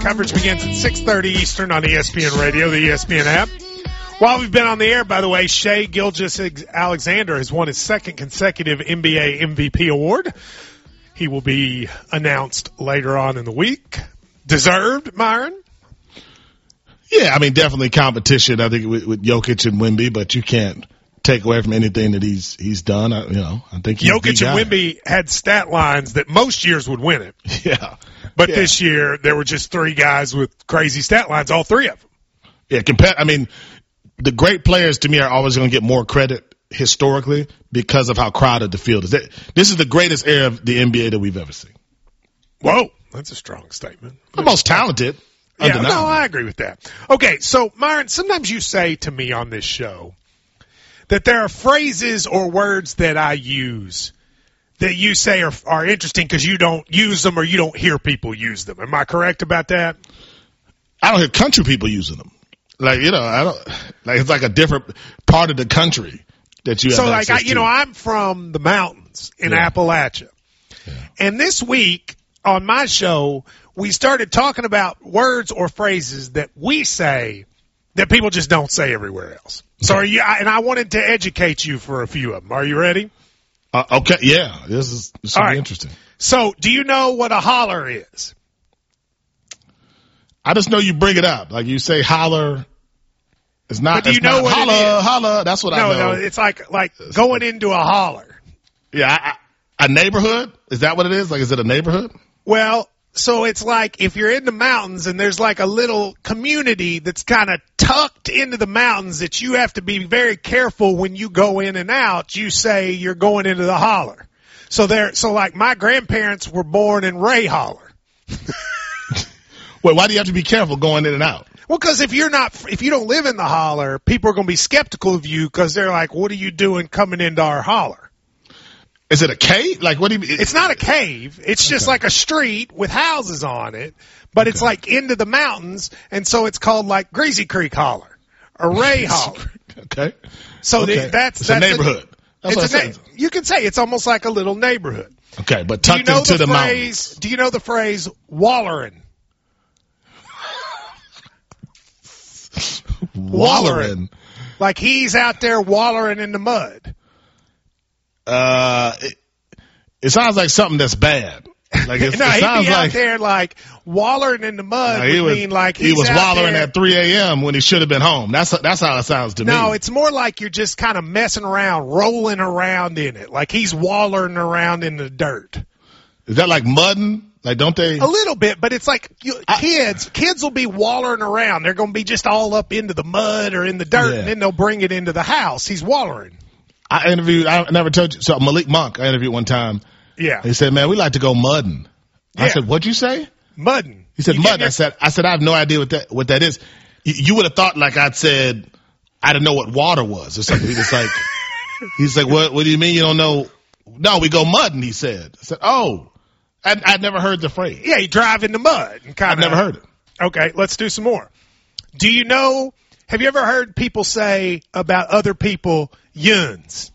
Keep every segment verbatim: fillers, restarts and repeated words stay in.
Coverage begins at six thirty Eastern on E S P N Radio, the E S P N app. While we've been on the air, by the way, Shai Gilgeous-Alexander has won his second consecutive N B A M V P award. He will be announced later on in the week. Deserved, Myron? Yeah, I mean, definitely competition, I think, with, with Jokic and Wemby, but you can't take away from anything that he's he's done. I, you know, I think he's Jokic and Wemby had stat lines that most years would win it. Yeah. But yeah. this year, there were just three guys with crazy stat lines, all three of them. Yeah, compare, I mean, the great players, to me, are always going to get more credit historically because of how crowded the field is. This is the greatest era of the N B A that we've ever seen. Whoa, that's a strong statement. The most talented. Yeah, no, I agree with that. Okay, so, Myron, sometimes you say to me on this show that there are phrases or words that I use that you say are, are interesting because you don't use them or you don't hear people use them. Am I correct about that? I don't hear country people using them. Like, you know, I don't, like, it's like a different part of the country that you have. So, like, I, you to. know, I'm from the mountains in yeah. Appalachia. Yeah. And this week on my show, we started talking about words or phrases that we say that people just don't say everywhere else. So, are you, and I wanted to educate you for a few of them. Are you ready? Uh, okay, yeah. This is, this should All be right. interesting. So, do you know what a holler is? I just know you bring it up. Like you say holler. It's not, But do you it's know not what holla, it is? holla. That's what no, I know. No, it's like, like going into a holler. Yeah. I, I, a neighborhood? Is that what it is? Like, is it a neighborhood? Well, so it's like if you're in the mountains and there's like a little community that's kind of tucked into the mountains that you have to be very careful when you go in and out, you say you're going into the holler. So there, so like my grandparents were born in Ray Holler. Wait, why do you have to be careful going in and out? Well, because if you're not, if you don't live in the holler, people are going to be skeptical of you because they're like, "What are you doing coming into our holler?" Is it a cave? Like, what do you mean? It's not a cave. It's just okay. like a street with houses on it, but okay. it's like into the mountains, and so it's called like Greasy Creek Holler or Ray Holler. Okay. So okay. The, that's it's that's a neighborhood. A, that's it's a na- you can say it's almost like a little neighborhood. Okay, but tucked do you know into the, the phrase, mountains. Do you know the phrase "wallerin"? Wallering. Like he's out there wallering in the mud. Uh, it, it sounds like something that's bad. Like it's, no, it he'd sounds be out like, there like wallering in the mud. No, would he was, mean like he's he was out wallering there. at three a.m. when he should have been home. That's that's how it sounds to no, me. No, it's more like you're just kind of messing around, rolling around in it. Like he's wallering around in the dirt. Is that like mudding? Like, don't they? A little bit, but it's like you, kids. Kids will be wallering around. They're going to be just all up into the mud or in the dirt, yeah. and then they'll bring it into the house. He's wallering. I interviewed, I never told you, so Malik Monk, I interviewed one time. Yeah. He said, man, we like to go mudding. Yeah. I said, what'd you say? Mudding. He said, you mudding. your- I said, I said, I have no idea what that, what that is. You, you would have thought like I'd said, I didn't know what water was or something. He was like, he's like, what, what do you mean you don't know? No, we go mudding, he said. I said, oh. I'd, I'd never heard the phrase. Yeah, you drive in the mud. And kinda, I've never heard it. Okay, let's do some more. Do you know, have you ever heard people say about other people, yuns?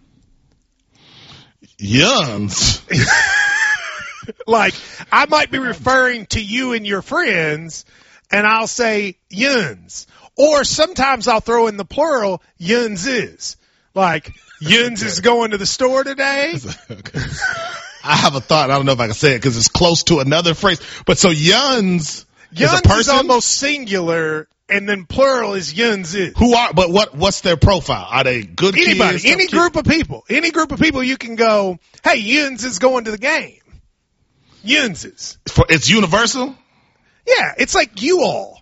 Yuns? Like, I might be referring to you and your friends, and I'll say yuns. Or sometimes I'll throw in the plural, yuns is. Like, yuns is going to the store today. Okay. I have a thought. I don't know if I can say it because it's close to another phrase. But so yuns, yuns is a person? is almost singular, and then plural is yuns is. Who are? But what? What's their profile? Are they good Anybody, kids? any group of people, any group of people, you can go, hey, yuns is going to the game. Yuns is. For, it's universal. Yeah, it's like you all.